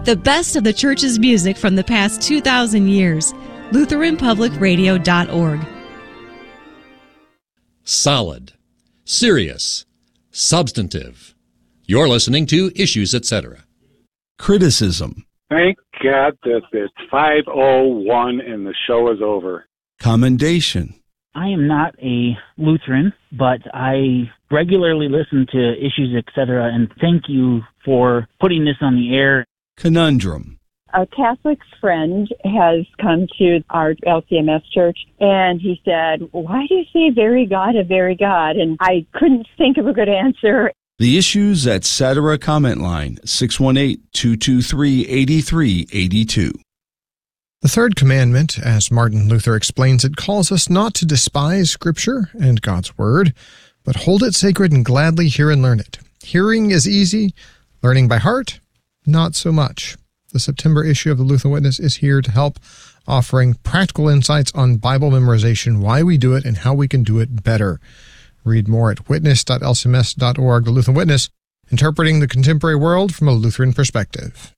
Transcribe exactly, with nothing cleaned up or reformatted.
The best of the church's music from the past two thousand years. Lutheran Public Radio dot org. Solid, serious, substantive. You're listening to Issues, et cetera. Criticism. Thank God that it's five oh one and the show is over. Commendation. I am not a Lutheran, but I regularly listen to Issues, et cetera, and thank you for putting this on the air. Conundrum. A Catholic friend has come to our L C M S church, and he said, why do you say very God, a very God? And I couldn't think of a good answer. The Issues, et cetera comment line, six one eight, two two three, eight three eight two. The third commandment, as Martin Luther explains it, calls us not to despise Scripture and God's Word, but hold it sacred and gladly hear and learn it. Hearing is easy, learning by heart, not so much. The September issue of the Lutheran Witness is here to help, offering practical insights on Bible memorization, why we do it, and how we can do it better. Read more at witness dot l c m s dot org. The Lutheran Witness, interpreting the contemporary world from a Lutheran perspective.